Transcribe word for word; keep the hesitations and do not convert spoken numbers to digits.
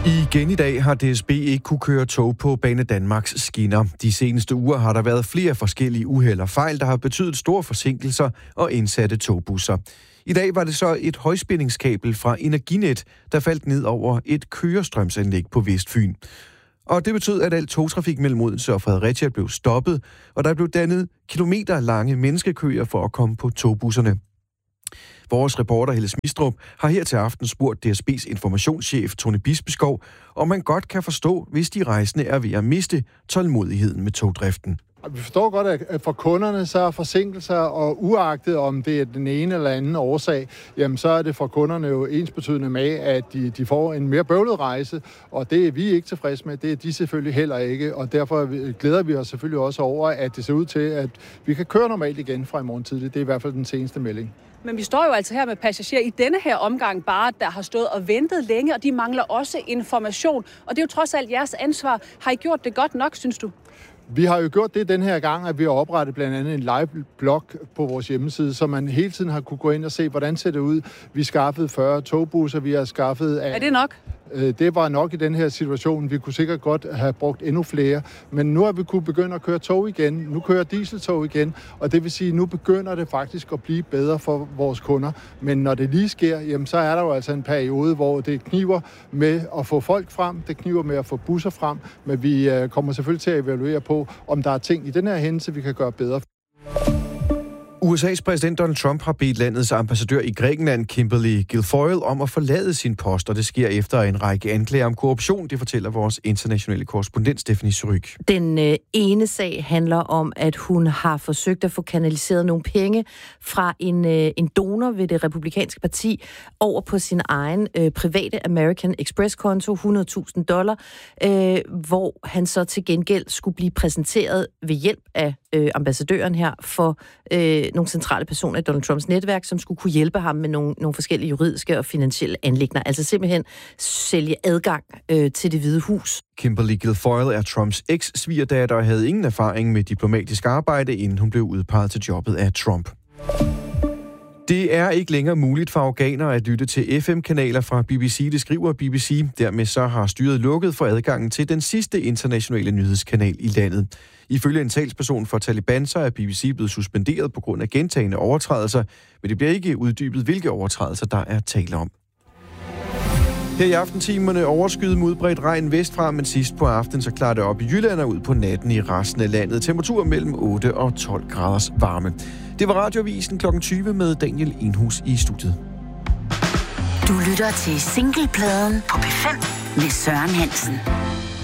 Igen i dag har D S B ikke kunne køre tog på Banedanmarks skinner. De seneste uger har der været flere forskellige uheld og fejl, der har betydet store forsinkelser og indsatte togbusser. I dag var det så et højspændingskabel fra Energinet, der faldt ned over et kørestrømsanlæg på Vestfyn. Og det betød, at al togtrafik mellem Odense og Fredericia blev stoppet, og der blev dannet kilometer lange menneskekøer for at komme på togbusserne. Vores reporter Helle Smistrup har her til aften spurgt D S B's informationschef Tony Bispeskov, om man godt kan forstå, hvis de rejsende er ved at miste tålmodigheden med togdriften. Vi forstår godt, at for kunderne så er forsinkelser, og uagtet om det er den ene eller anden årsag, jamen så er det for kunderne jo ensbetydende med, at de, de får en mere bøvlet rejse, og det er vi ikke tilfredse med, det er de selvfølgelig heller ikke, og derfor glæder vi os selvfølgelig også over, at det ser ud til, at vi kan køre normalt igen fra i morgen tidligt. Det er i hvert fald den seneste melding. Men vi står jo altså her med passagerer i denne her omgang bare, der har stået og ventet længe, og de mangler også information. Og det er jo trods alt jeres ansvar. Har I gjort det godt nok, synes du? Vi har jo gjort det den her gang, at vi har oprettet blandt andet en live-blog på vores hjemmeside, så man hele tiden har kunne gå ind og se, hvordan ser det ud. Vi skaffede fyrre togbusser, vi har skaffet... Af... Er det nok? Det var nok i den her situation. Vi kunne sikkert godt have brugt endnu flere. Men nu har vi kunne begynde at køre tog igen. Nu kører dieseltog igen. Og det vil sige, at nu begynder det faktisk at blive bedre for vores kunder. Men når det lige sker, jamen, så er der jo altså en periode, hvor det kniver med at få folk frem. Det kniver med at få busser frem. Men vi kommer selvfølgelig til at evaluere på, om der er ting i den her hændelse, vi kan gøre bedre. U S A's præsident Donald Trump har bedt landets ambassadør i Grækenland, Kimberly Guilfoyle, om at forlade sin post, og det sker efter en række anklager om korruption, det fortæller vores internationale korrespondent Stephanie Suryk. Den øh, ene sag handler om, at hun har forsøgt at få kanaliseret nogle penge fra en, øh, en donor ved det republikanske parti over på sin egen øh, private American Express-konto, hundrede tusind dollar, øh, hvor han så til gengæld skulle blive præsenteret ved hjælp af øh, ambassadøren her for øh, nogle centrale personer i Donald Trumps netværk, som skulle kunne hjælpe ham med nogle, nogle forskellige juridiske og finansielle anliggender. Altså simpelthen sælge adgang øh, til Det Hvide Hus. Kimberly Guilfoyle er Trumps eks-svigerdatter og havde ingen erfaring med diplomatisk arbejde, inden hun blev udpeget til jobbet af Trump. Det er ikke længere muligt for afghanere at lytte til F M-kanaler fra B B C, det skriver B B C. Dermed så har styret lukket for adgangen til den sidste internationale nyhedskanal i landet. Ifølge en talsperson for Taliban, så er B B C blevet suspenderet på grund af gentagne overtrædelser, men det bliver ikke uddybet, hvilke overtrædelser der er tale om. Her i aftentimerne overskyet med udbredt regn vestfra, men sidst på aftenen så klarer det op i Jylland og ud på natten i resten af landet. Temperatur mellem otte og tolv graders varme. Det var Radioavisen klokken tyve med Daniel Enhus i studiet. Du lytter til Singlepladen på P fem med Søren Hansen.